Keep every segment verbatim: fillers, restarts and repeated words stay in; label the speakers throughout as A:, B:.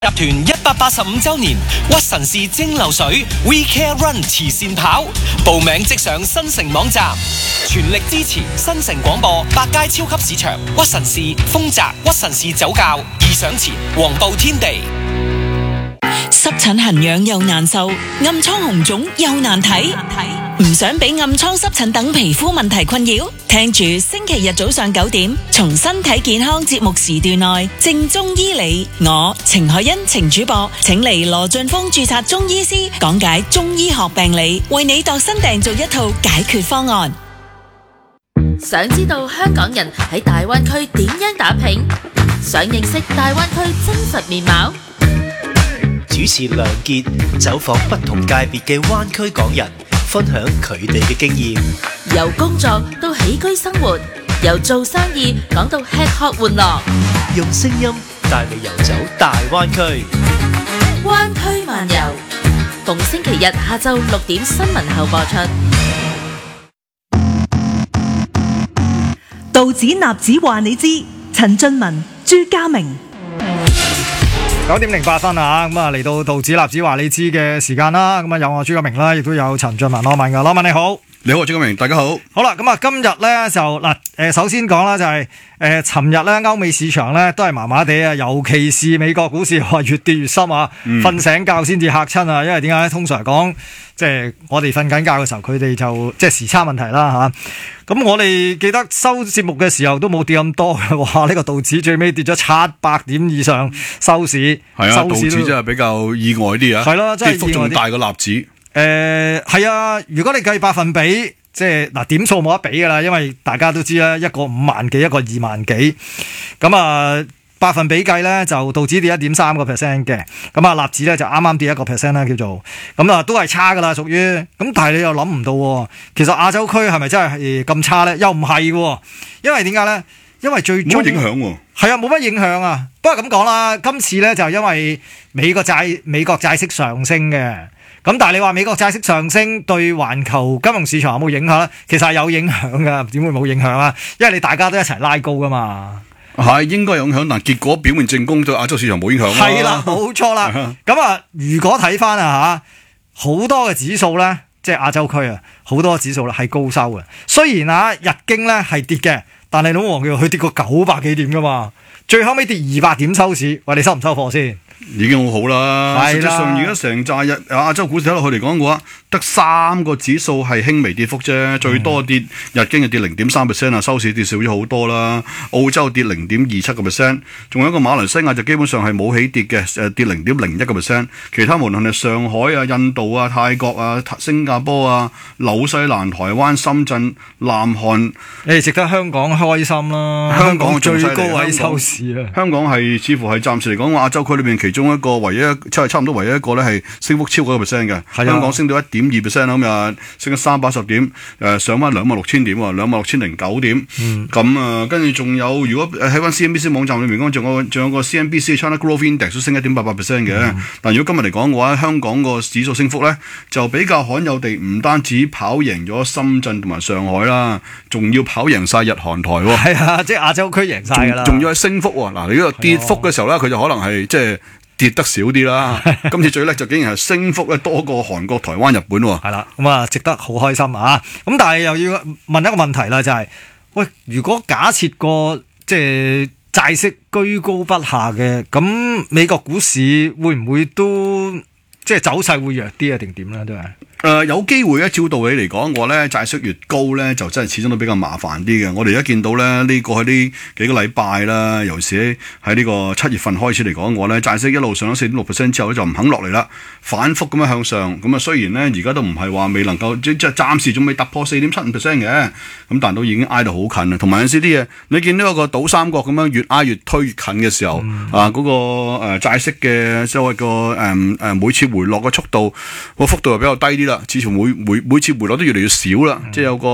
A: 集團一百八十五周年屈臣氏蒸餾水 We Care Run 慈善跑，報名即上新城網站，全力支持新城廣播、百佳超級市場、屈臣氏、豐澤、屈臣氏酒窖、義享前、黃埔天地。
B: 濕疹痕癢又難受，暗瘡紅腫又難睇，唔想俾暗瘡濕疹等皮膚問題困擾，聽住星期日早上九點，從身體健康節目時段內正中醫理，我程海欣程主播請嚟羅俊峰註冊中醫師講解中醫學病理，為你度身訂做一套解決方案。
C: 想知道香港人喺大灣區點樣打拼？想認識大灣區真實面貌？
D: 主持梁傑走訪不同界別嘅灣區港人，分享佢哋嘅經驗。
C: 由工作到起居生活，由做生意講到吃喝玩樂，
D: 用聲音帶你遊走大灣區。
C: 灣區漫遊，逢星期日下晝六點新聞後播出。
E: 道指納指話你知，陳俊文、朱家明。
F: 九點零八分啊，咁啊嚟到道指納指話你知嘅時間啦，咁啊有我朱家明啦，亦都有陳俊文羅文噶，羅文你好，
G: 你好，朱家明，大家好。
F: 好啦，咁啊今日咧就嗱，誒首先講啦就係誒尋日咧歐美市場咧都係麻麻地啊，尤其是美國股市話越跌越深啊，瞓、嗯、醒覺先至嚇親啊，因為點解咧？通常嚟講，即係我哋瞓緊覺嘅時候，佢哋就即係時差問題啦吓。咁我哋記得收節目嘅時候都冇跌咁多嘅，哇！呢、這個道指最尾跌咗七百點以上收市，
G: 係啊，
F: 收市
G: 道指真係比較意外啲啊，
F: 係咯，真係
G: 跌幅仲大過納指。
F: 誒、呃，係啊，如果你計百分比，即係嗱點數冇得比噶啦，因為大家都知啦，一個五萬幾，一個二萬幾，咁啊。百分比計咧就道指跌一點三個 percent 嘅，咁啊納指咧就啱啱跌一個 percent 啦，叫做咁啊都係差噶啦，屬於咁，但係你又諗唔到，其實亞洲區係咪真係咁差咧？又唔係，因為點解咧？因為最終
G: 冇乜影響喎，
F: 係啊，冇乜影響啊。不過咁講啦，今次咧就因為美國債美國債息上升嘅，咁但係你話美國債息上升對環球金融市場有冇影響咧？其實係有影響噶，點會冇影響啊？因為你大家都一齊拉高噶嘛。
G: 係應該有影響，但結果表面正攻對亞洲市場冇影響啦。
F: 係啦，冇錯啦。咁啊，如果睇翻啊吓，好多嘅指數咧，即係亞洲區啊，好多指數咧係高收嘅。雖然啊日經咧係跌嘅，但係老王叫佢跌過九百幾點噶嘛，最後尾跌二百點收市。喂，你收唔收貨先？
G: 已經好好啦。實際上而家成扎日亞洲股市睇落去嚟講嘅話，得三個指數係輕微跌幅啫，嗯、最多跌日經係跌零點三 percent 啊，收市跌少咗好多啦。澳洲跌零點二七個 percent， 仲有一個馬來西亞就基本上係冇起跌嘅，誒跌零點零一個 percent。其他無論係上海啊、印度啊、泰國啊、新加坡啊、紐西蘭、台灣、深圳、南韓，
F: 你哋值得香港開心啦！香港最高位收市啊！
G: 香港係似乎係暫時嚟講亞洲區裏邊其中一個唯一，即係差唔多唯一一個咧係升幅超過一個 percent 嘅。啊、香港升到一點二 percent 啦，咁啊升咗三百十點，誒、呃、上翻兩萬六千點喎，兩萬六千零九點。咁啊，跟住仲有，如果喺翻 C N B C 網站裏面講，仲有仲有個 C N B C China Growth Index 都升一點八八 percent 嘅。嗯、但如果今日嚟講嘅話，香港個指數升幅咧就比較罕有地，唔單止跑贏咗深圳同埋上海啦，仲要跑贏晒日韓台喎。係
F: 啊，即係亞洲區贏晒㗎啦。
G: 仲要係升幅喎。嗱，你呢個跌幅嘅時候咧，佢就可能係即係。跌得少啲啦，今次最叻就竟然係升幅咧多過韓國、台灣、日本喎。
F: 係啦，咁啊值得好開心啊！咁但係又要問一個問題啦，就係、是、喂，如果假設個即係債息居高不下嘅，咁美國股市會唔會都即係走勢會弱啲啊？定點咧都係？
G: 誒、呃、有機會咧，照道理嚟講，我咧債息越高咧，就真係始終都比較麻煩啲嘅。我哋而家見到咧，呢、這個喺呢幾個禮拜啦，尤其是喺呢個七月份開始嚟講，我咧債息一路上咗四點六 percent 之後咧，就唔肯落嚟啦，反覆咁樣向上。咁啊，雖然咧而家都唔係話未能夠即即係暫時仲未突破四點七五 percent 嘅，咁但都已經挨到好近啦。同埋有陣時啲嘢，你見到一個倒三角咁樣越挨越推越近嘅時候，嗯、啊嗰、那個誒、呃、債息嘅所謂個誒誒每次回落嘅速度個幅度又比較低啲啦，似乎每每每次回落都越嚟越少啦，嗯、即係有個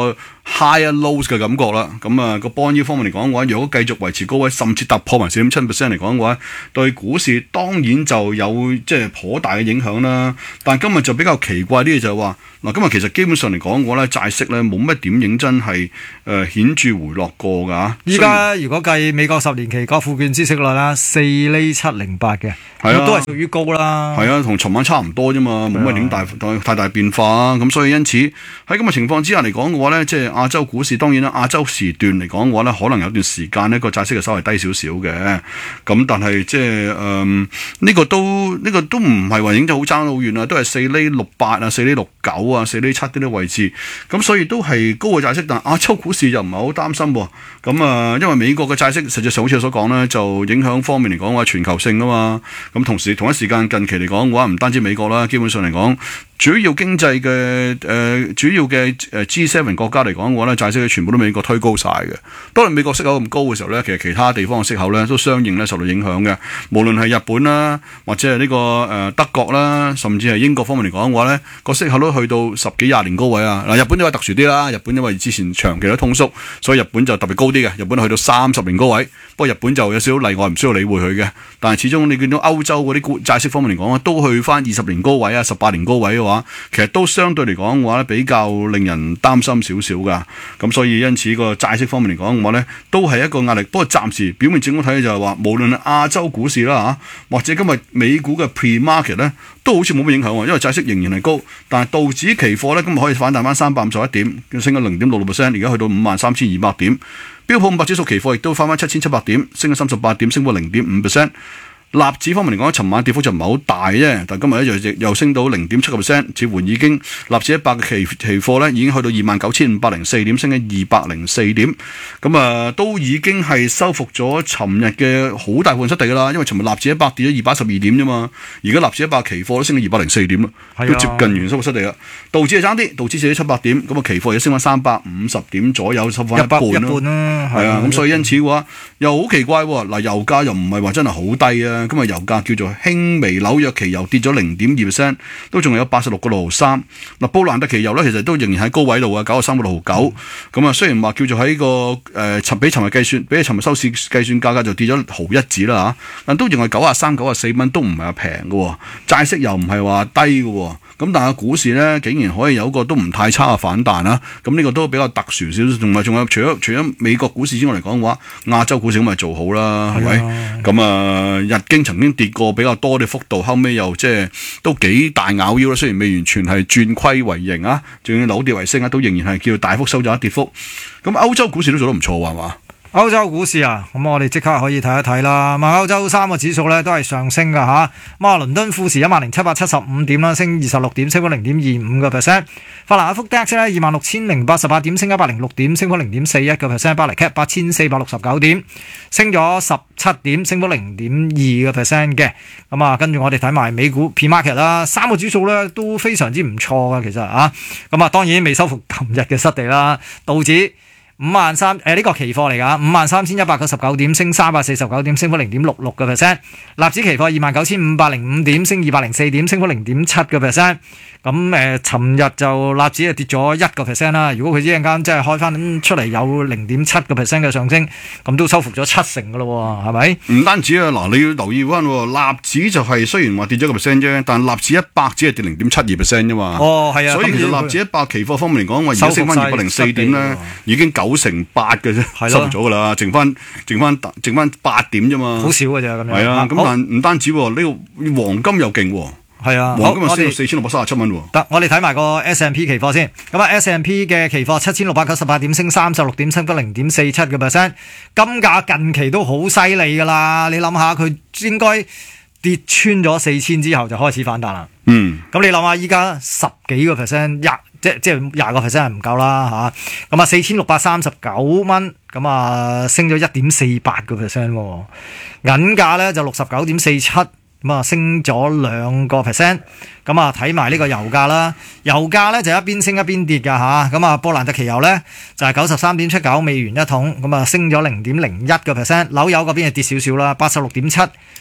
G: higher lows 嘅感覺啦。咁啊個 bond yield方面嚟講嘅話，如果繼續維持高位，甚至突破埋四點七 percent 嚟講嘅話，對股市當然就有即係頗大嘅影響啦。但係今日就比較奇怪啲嘅就係話，嗱今日其實基本上嚟講嘅話咧，債息咧冇乜點認真係誒顯著回落過㗎。
F: 依家如果計美國十年期國庫券孳息率啦，四厘七零八嘅，
G: 係啊，
F: 都係屬於高啦。
G: 係啊，同尋晚差唔多啫嘛，冇乜點大太大變化啊。咁所以因此喺咁嘅情況之下嚟講嘅話咧，即係亞洲股市當然啦，亞洲時段嚟講嘅話咧，可能有段時間呢個債息係稍微低少少嘅。咁但係即係誒呢個都呢、呢個都唔係話影就好爭好遠啊，都係四厘六八啊、四厘六九啊、四厘七啲啲位置。咁所以都係高嘅債息，但亞洲股市就唔係好擔心喎。咁啊，因為美國嘅債息實際上好似我所講咧，就影響方面嚟講話全球性啊嘛。咁同時同一時間近期嚟講嘅話，唔單止美國啦，基本上嚟講，主要經濟嘅誒、呃、主要嘅誒 G 七 國家嚟講嘅話咧，債息全部都美國推高晒嘅。當你美國息口咁高嘅時候咧，其實其他地方嘅息口咧都相應咧受到影響嘅。無論係日本啦，或者係呢、這個誒、呃、德國啦，甚至係英國方面嚟講嘅話咧，個息口都去到十幾廿年高位啊！嗱，日本就係特殊啲啦，日本因為之前長期都通縮，所以日本就特別高啲嘅。日本去到三十年高位，不過日本就有少少例外，唔需要理會佢嘅。但係始終你見到歐洲嗰啲債息方面嚟講都去翻二十年高位啊，十八年高位嘅話，其實都相對嚟講嘅話咧，比較令人擔心少少噶。咁所以因此個債息方面嚟講嘅話咧，都係一個壓力。不過暫時表面整體睇就係話，無論係亞洲股市啦嚇，或者今日美股嘅 pre-market 咧，都好似冇乜影響喎，因為債息仍然係高。但係道指期貨咧，今日可以反彈翻三百五十一點，升咗零點六六 percent，而家去到五萬三千二百點。標普五百指數期貨亦都翻翻七千七百點，升咗三十八點，升幅零點五 percent。納指方面嚟講，尋晚跌幅就唔係好大啫，但今日咧又又升到零點七個 percent，似乎已經納指一百嘅期期貨咧已經去到二萬九千五百零四點，升咗二百零四點，咁啊都已經係收復咗尋日嘅好大部分失地噶啦，因為尋日納指一百跌咗二百十二點啫嘛，而家納指一百期貨都升咗二百零四點啦，都接近完收復失地啦。道指係爭啲，道指跌咗七百點，咁啊期貨又升翻三百五十點左右，收翻一半咯。係啊，咁所以因此嘅話又好奇怪喎，嗱油價又唔係話真係好低啊。今日油價叫做輕微紐約期油跌咗零點二 percent， 都仲有八十六個六毫三。嗱，布蘭特期油咧，其實都仍然喺高位度啊，九十三個六毫九。咁啊，雖然話叫做喺個誒尋比尋日計算，比起尋日收市計算價格就跌咗毫一子啦嚇，但都仍係九啊三、九啊四蚊，都唔係話平嘅。債息又唔係話低嘅。咁但係股市咧，竟然可以有一個都唔太差嘅反彈啦。咁呢個都比較特殊少少，同埋仲有除咗除咗美國股市之外嚟講嘅話，亞洲股市咁咪做好啦，係咪？咁啊，日經曾經跌過比較多嘅幅度，後尾又即係都幾大咬腰啦。雖然未完全係轉虧為盈啊，仲要扭跌為升啊，都仍然係叫大幅收咗一跌幅。咁歐洲股市都做得唔錯喎，係嘛？
F: 歐洲股市啊，咁我哋即刻可以睇一睇啦。咁啊，歐洲三個指數咧都係上升㗎吓。咁啊，倫敦富時一萬零七百七十五點啦，升二十六點，升幅零點二五個 percent。法蘭克福 D A X 咧二萬六千零八十八點，升一百零六點，升幅零點四一個 percent。巴黎 C A P 八千四百六十九點，升咗十七點，升幅零點二個 percent 嘅。咁啊，跟住我哋睇埋美股 P-Market 啦，三個指數咧都非常之唔錯㗎，其實啊。咁啊，當然未收復琴日嘅失地啦，道指五萬三，誒呢個期貨嚟㗎，五萬三千一百九十九點，升三百四十九點，升幅零點六六個 percent。納指期貨二萬九千五百零五點，升二百零四點，升幅零點七個 percent。咁誒，尋日就納指係跌咗一個 percent 啦。如果佢一陣間即係開翻出嚟有零點七個 percent 嘅上升，咁都收復咗七成㗎咯，係咪？唔
G: 單止啊，嗱你要留意翻，納指就係雖然話跌咗個 percent 啫，但納指一百只係跌零點七二 percent 啫嘛。
F: 哦，係啊。
G: 所以其實納指一百期貨方面嚟講，我而家升翻二百零四點咧，已經九成八嘅啫，收咗㗎啦，剩翻剩翻剩翻八點啫嘛。
F: 好少㗎咋咁樣。
G: 係啊，咁但唔單止喎，呢個黃金又勁喎。
F: 係啊，
G: 黃金又升到四千六百三十七蚊喎。
F: 得，我哋睇埋個 S and P 期貨先。咁啊 ，S and P 嘅期貨七千六百九十八點，升三十六點，升幅零點四七個 percent。金價近期都好犀利㗎啦，你諗下佢應該跌穿咗四千之後就開始反彈啦。
G: 嗯。咁
F: 你諗下，依家十幾個 percent，廿即即係廿個 percent 係唔夠啦嚇。咁啊，四千六百三十九蚊，咁啊升咗一點四八個 percent 喎。銀價咧就六十九點四七。咁啊，升咗兩個 percent，咁啊睇埋呢個油價啦，油價咧就一邊升一邊跌噶吓，咁啊布蘭特期油咧就係九十三點七九美元一桶，咁啊升咗零點零一個 percent，紐油嗰邊係跌少少啦，八十六點七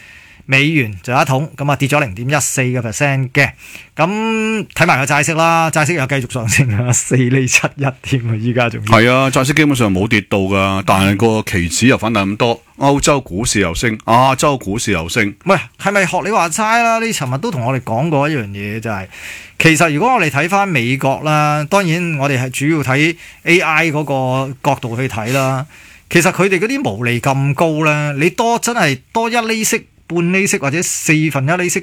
F: 美元就一桶，咁啊跌咗零點一四個 percent 嘅。咁睇埋個債息啦，債息又繼續上升啊，四厘七一添啊，依家仲
G: 係啊，債息基本上冇跌到噶，但係個期指又反彈咁多，歐洲股市又升，亞洲股市又升。
F: 喂，係咪學你話齋啦？你尋日都同我哋講過一樣嘢，就係、是、其實如果我哋睇翻美國啦，當然我哋係主要睇 A I 嗰個角度去睇啦。其實佢哋嗰啲毛利咁高咧，你多真係多一厘息、半厘息或者四分一厘息